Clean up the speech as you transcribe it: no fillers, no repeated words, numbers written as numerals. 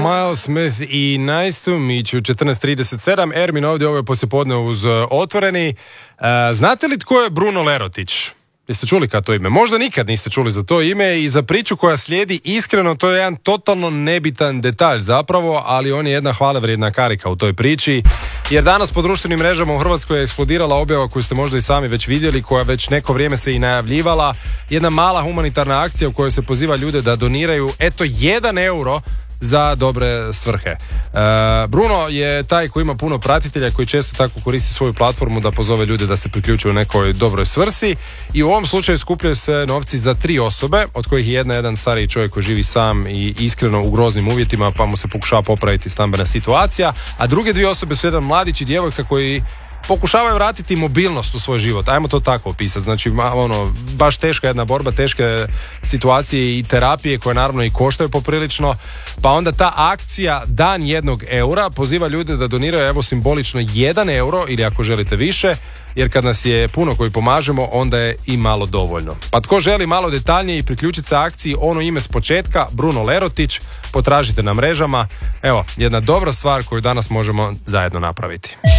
Miles Smith i Nice to Meet You, 14.37. Ermin ovdje, ovo je poslijepodne uz Otvoreni. Znate li tko je Bruno Lerotić? Jeste čuli kad to ime? Možda nikad niste čuli za to ime i za priču koja slijedi, iskreno to je jedan totalno nebitan detalj zapravo, ali on je jedna hvalevrijedna karika u toj priči, jer danas po društvenim mrežama u Hrvatskoj je eksplodirala objava koju ste možda i sami već vidjeli, koja već neko vrijeme se i najavljivala, jedna mala humanitarna akcija u kojoj se poziva ljude da doniraju 1 euro za dobre svrhe. Bruno je taj koji ima puno pratitelja, koji često tako koristi svoju platformu da pozove ljude da se priključuju nekoj dobroj svrsi, i u ovom slučaju skupljaju se novci za 3 osobe, od kojih je jedan stariji čovjek koji živi sam i iskreno u groznim uvjetima, pa mu se pokušava popraviti stambena situacija, a druge 2 osobe su jedan mladić i djevojka koji pokušavaju vratiti mobilnost u svoj život. Ajmo to tako opisati. Znači, baš teška jedna borba, teške situacije i terapije koje naravno i koštaju poprilično. Pa onda ta akcija Dan 1 eura poziva ljude da doniraju, evo, simbolično 1 euro, ili ako želite više, jer kad nas je puno koji pomažemo, onda je i malo dovoljno. Pa tko želi malo detaljnije i priključiti se akciji, ono ime s početka, Bruno Lerotić, potražite na mrežama. Evo, jedna dobra stvar koju danas možemo zajedno napraviti.